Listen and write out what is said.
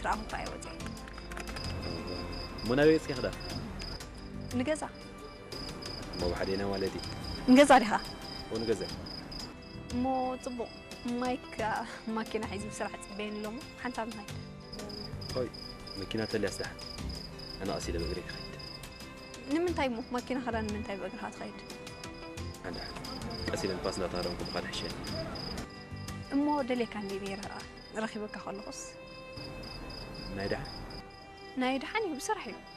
رأهم كأي وجه منابيس كخدا نجزع ما بحدينا والدي نجزع لها ونجزع مو طبو مايك ماكينة حيزي بسرعة بين لهم حتى عم هاي هاي ماكينة اللي أسلحة أنا أصيل بقريك خيد نمن تايمو ماكينة خلان من تايم بقرها خيد عندها أصيل الباس لا طارهم كم قاد حشين مو دلي كان دي رخيبك خلص نايدة نايد حني بسرعة